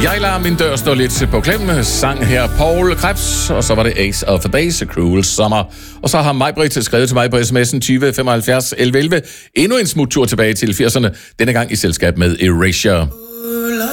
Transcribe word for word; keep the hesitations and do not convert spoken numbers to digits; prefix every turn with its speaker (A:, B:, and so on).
A: Jeg lader min dør stå lidt på klem. Sang her Paul Krebs, og så var det Ace of Base, A Cruel Summer. Og så har Majbrit skrevet til mig på sms'en tyve femoghalvfjerds elleve elleve. Endnu en smuttur tilbage til firserne, denne gang i selskab med Erasure.